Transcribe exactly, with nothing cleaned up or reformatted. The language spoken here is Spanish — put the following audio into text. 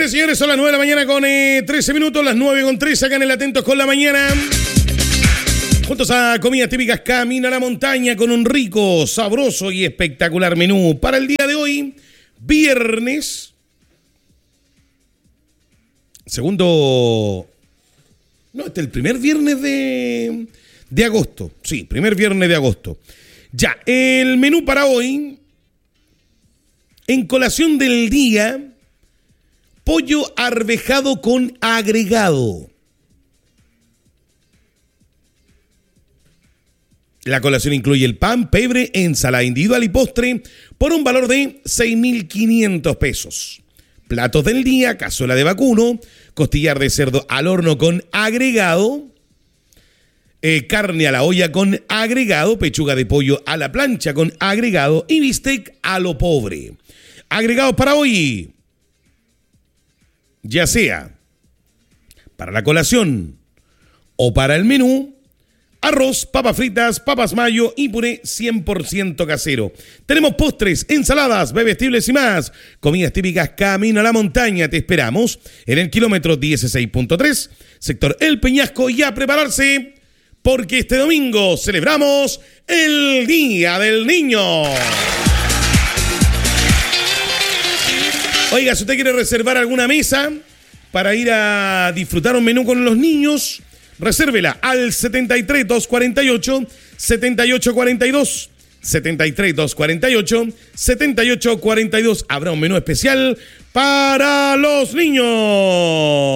Señores, señores, son las nueve de la mañana con eh, trece minutos, las nueve con trece acá en el Atentos con la Mañana. Juntos a comidas típicas, camina a la montaña con un rico, sabroso y espectacular menú. Para el día de hoy, viernes, segundo, no, este es el primer viernes de, de agosto. Sí, primer viernes de agosto. Ya, el menú para hoy, en colación del día, pollo arvejado con agregado. La colación incluye el pan, pebre, ensalada individual y postre por un valor de seis mil quinientos pesos. Platos del día, cazuela de vacuno, costillar de cerdo al horno con agregado, eh, carne a la olla con agregado, pechuga de pollo a la plancha con agregado y bistec a lo pobre. Agregados para hoy, ya sea para la colación o para el menú: arroz, papas fritas, papas mayo y puré cien por ciento casero. Tenemos postres, ensaladas, bebestibles y más. Comidas típicas camino a la montaña. Te esperamos en el kilómetro dieciséis punto tres, sector El Peñasco, y a prepararse porque este domingo celebramos el Día del Niño. Oiga, si usted quiere reservar alguna mesa para ir a disfrutar un menú con los niños, resérvela al setenta y tres, doscientos cuarenta y ocho, setenta y ocho cuarenta y dos. setenta y tres, doscientos cuarenta y ocho, setenta y ocho cuarenta y dos. Habrá un menú especial para los niños.